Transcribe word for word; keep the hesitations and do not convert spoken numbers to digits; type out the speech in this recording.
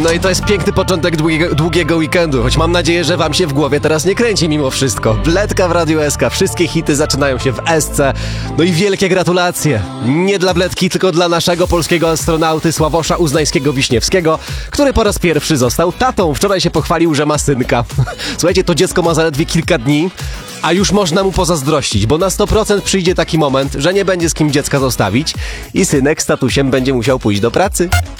No i to jest piękny początek długiego, długiego weekendu, choć mam nadzieję, że wam się w głowie teraz nie kręci mimo wszystko. Bledka w Radiu S K, wszystkie hity zaczynają się w S C. No i wielkie gratulacje. Nie dla Bledki, tylko dla naszego polskiego astronauty Sławosza Uznańskiego-Wiśniewskiego, który po raz pierwszy został tatą. Wczoraj się pochwalił, że ma synka. Słuchajcie, to dziecko ma zaledwie kilka dni, a już można mu pozazdrościć, bo na sto procent przyjdzie taki moment, że nie będzie z kim dziecka zostawić i synek z tatusiem będzie musiał pójść do pracy.